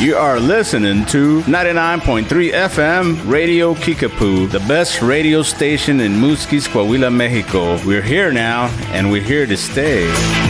You are listening to 99.3 FM Radio Kickapoo, the best radio station in Musquis, Coahuila, Mexico. We're here now, and we're here to stay.